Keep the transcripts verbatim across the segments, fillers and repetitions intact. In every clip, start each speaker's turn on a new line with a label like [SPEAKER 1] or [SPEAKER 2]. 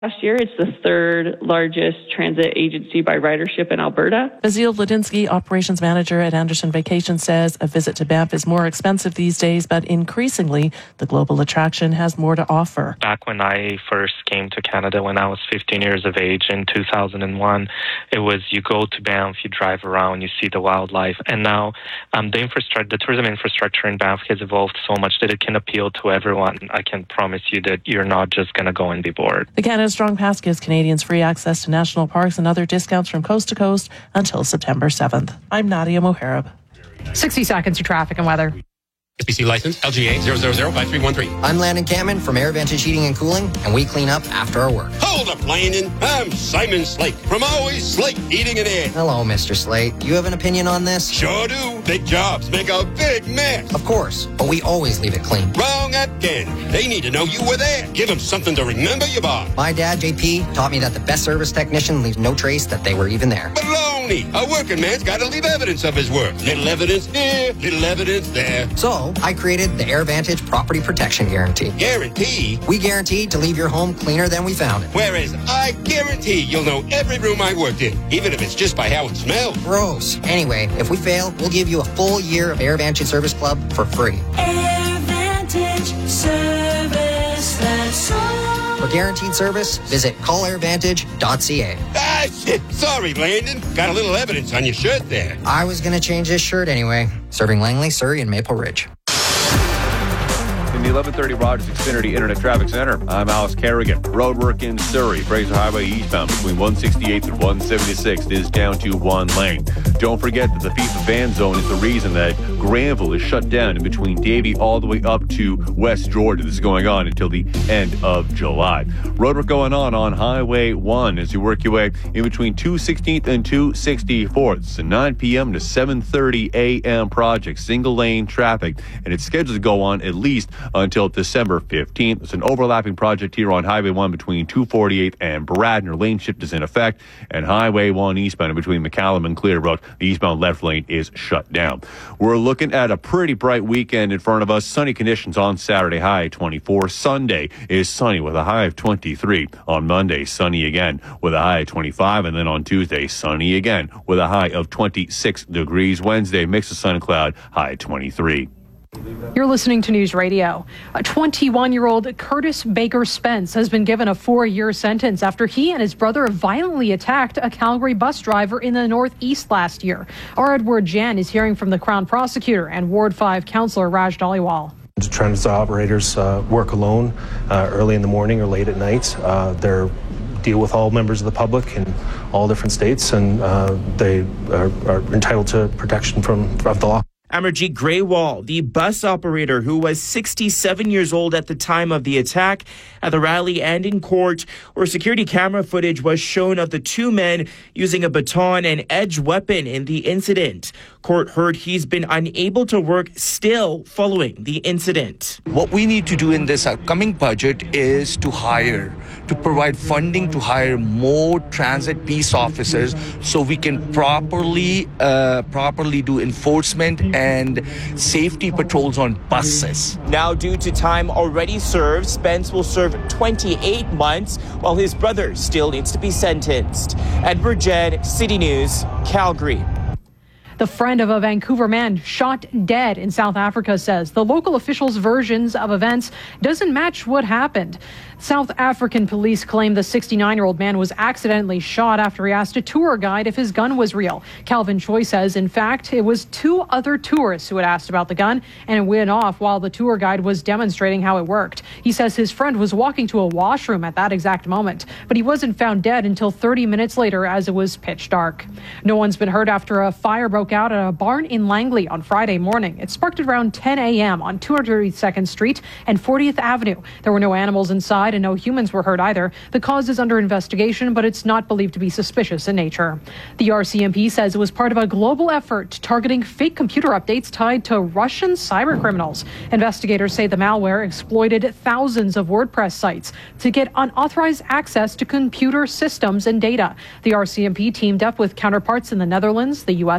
[SPEAKER 1] Last year, it's the third largest transit agency by ridership in Alberta.
[SPEAKER 2] Bazil Ladinsky, operations manager at Anderson Vacation, says a visit to Banff is more expensive these days, but increasingly the global attraction has more to offer.
[SPEAKER 3] Back when I first came to Canada when I was fifteen years of age in two thousand one, it was you go to Banff, you drive around, you see the wildlife. And now um, the infrastructure, the tourism infrastructure in Banff has evolved so much that it can appeal to everyone. I can promise you that you're not just going to go and be bored.
[SPEAKER 2] The Canada Strong Pass gives Canadians free access to national parks and other discounts from coast to coast until September seventh. I'm Nadia Moharib.
[SPEAKER 4] sixty seconds to traffic and weather.
[SPEAKER 5] S B C license L G A zero zero zero five three one three.
[SPEAKER 6] I'm Landon Cameron from AirVantage Heating and Cooling, and we clean up after our work.
[SPEAKER 7] Hold up, Landon. I'm Simon Slate from Always Slate Heating and Air.
[SPEAKER 6] Hello, Mister Slate. You have an opinion on this?
[SPEAKER 7] Sure do. Big jobs make a big mess.
[SPEAKER 6] Of course, but we always leave it clean.
[SPEAKER 7] Wrong again. They need to know you were there. Give them something to remember you by.
[SPEAKER 6] My dad, J P, taught me that the best service technician leaves no trace that they were even there.
[SPEAKER 7] Baloney. A working man's got to leave evidence of his work. Little evidence here, little evidence there.
[SPEAKER 6] So, I created the AirVantage Property Protection Guarantee.
[SPEAKER 7] Guarantee?
[SPEAKER 6] We guarantee to leave your home cleaner than we found it.
[SPEAKER 7] Whereas I guarantee you'll know every room I worked in, even if it's just by how it smells.
[SPEAKER 6] Gross. Anyway, if we fail, we'll give you a full year of AirVantage Service Club for free.
[SPEAKER 8] AirVantage Service, that's all.
[SPEAKER 6] For guaranteed service, visit call air vantage dot c a.
[SPEAKER 7] Ah, shit. Sorry, Landon. Got a little evidence on your shirt there.
[SPEAKER 6] I was going to change this shirt anyway. Serving Langley, Surrey, and Maple Ridge.
[SPEAKER 9] In the eleven thirty Rogers Xfinity Internet Traffic Center, I'm Alice Kerrigan. Roadwork in Surrey, Fraser Highway eastbound between one sixty-eighth and one seventy-sixth is down to one lane. Don't forget that the FIFA fan zone is the reason that Granville is shut down in between Davie all the way up to West Georgia. This is going on until the end of July. Roadwork going on on Highway one as you work your way in between two sixteenth and two sixty-fourth. It's a nine p.m. to seven thirty a.m. project, single lane traffic, and it's scheduled to go on at least until December fifteenth. It's an overlapping project here on Highway one between two forty-eighth and Bradner. Lane shift is in effect, and Highway one eastbound between McCallum and Clearbrook, the eastbound left lane is shut down. We're looking at a pretty bright weekend in front of us. Sunny conditions on Saturday, high twenty-four. Sunday is sunny with a high of twenty-three. On Monday, sunny again with a high of twenty-five, and then on Tuesday, sunny again with a high of twenty-six degrees. Wednesday, mix of sun and cloud, high twenty-three.
[SPEAKER 4] You're listening to News Radio. A twenty-one-year-old Curtis Baker Spence has been given a four-year sentence after he and his brother violently attacked a Calgary bus driver in the Northeast last year. Our Edward Jan is hearing from the Crown Prosecutor and Ward five Councillor Raj Dhaliwal.
[SPEAKER 10] Transit operators uh, work alone uh, early in the morning or late at night. Uh, they're deal with all members of the public in all different states, and uh, they are, are entitled to protection from of the law.
[SPEAKER 11] Amarjeet Grewal, the bus operator who was sixty-seven years old at the time of the attack, at the rally and in court, where security camera footage was shown of the two men using a baton and edge weapon in the incident. Court heard he's been unable to work still following the incident.
[SPEAKER 12] What we need to do in this upcoming budget is to hire, to provide funding to hire more transit peace officers so we can properly, uh, properly do enforcement and safety patrols on buses.
[SPEAKER 11] Now, due to time already served, Spence will serve twenty-eight months while his brother still needs to be sentenced. Edward Jed, City News, Calgary.
[SPEAKER 4] The friend of a Vancouver man shot dead in South Africa says the local officials' versions of events doesn't match what happened. South African police claim the sixty-nine-year-old man was accidentally shot after he asked a tour guide if his gun was real. Calvin Choi says, in fact, it was two other tourists who had asked about the gun, and it went off while the tour guide was demonstrating how it worked. He says his friend was walking to a washroom at that exact moment, but he wasn't found dead until thirty minutes later as it was pitch dark. No one's been hurt after a fire broke out at a barn in Langley on Friday morning. It sparked at around ten a.m. on two hundred thirty-second Street and fortieth Avenue. There were no animals inside and no humans were hurt either. The cause is under investigation, but it's not believed to be suspicious in nature. The R C M P says it was part of a global effort targeting fake computer updates tied to Russian cybercriminals. Investigators say the malware exploited thousands of WordPress sites to get unauthorized access to computer systems and data. The R C M P teamed up with counterparts in the Netherlands, the U S, and Germany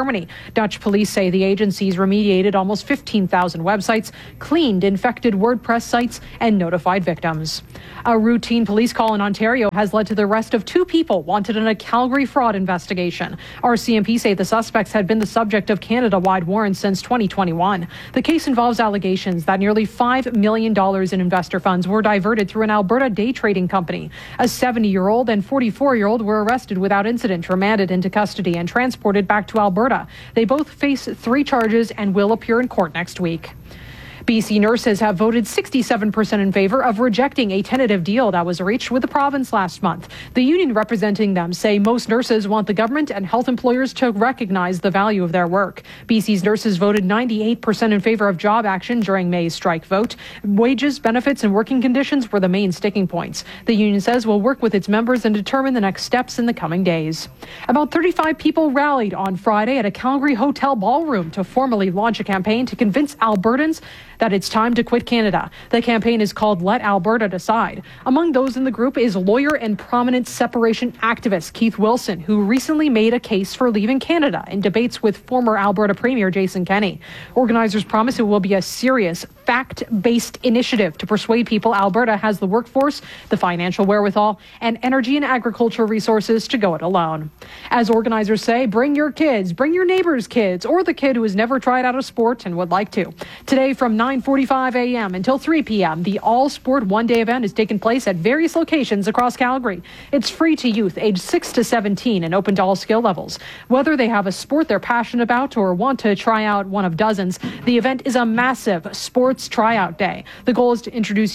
[SPEAKER 4] Germany. Dutch police say the agencies remediated almost fifteen thousand websites, cleaned infected WordPress sites, and notified victims. A routine police call in Ontario has led to the arrest of two people wanted in a Calgary fraud investigation. R C M P say the suspects had been the subject of Canada-wide warrants since twenty twenty-one. The case involves allegations that nearly five million dollars in investor funds were diverted through an Alberta day trading company. A seventy-year-old and forty-four-year-old were arrested without incident, remanded into custody, and transported back to Alberta. They both face three charges and will appear in court next week. B C nurses have voted sixty-seven percent in favor of rejecting a tentative deal that was reached with the province last month. The union representing them say most nurses want the government and health employers to recognize the value of their work. B C's nurses voted ninety-eight percent in favor of job action during May's strike vote. Wages, benefits, and working conditions were the main sticking points. The union says will work with its members and determine the next steps in the coming days. About thirty-five people rallied on Friday at a Calgary hotel ballroom to formally launch a campaign to convince Albertans that it's time to quit Canada. The campaign is called Let Alberta Decide. Among those in the group is lawyer and prominent separation activist Keith Wilson, who recently made a case for leaving Canada in debates with former Alberta Premier Jason Kenney. Organizers promise it will be a serious, fact-based initiative to persuade people Alberta has the workforce, the financial wherewithal, and energy and agriculture resources to go it alone. As organizers say, bring your kids, bring your neighbors' kids, or the kid who has never tried out a sport and would like to. Today from nine forty-five a.m. until three p.m., the all-sport one-day event is taking place at various locations across Calgary. It's free to youth aged six to seventeen and open to all skill levels. Whether they have a sport they're passionate about or want to try out one of dozens, the event is a massive sports tryout day. The goal is to introduce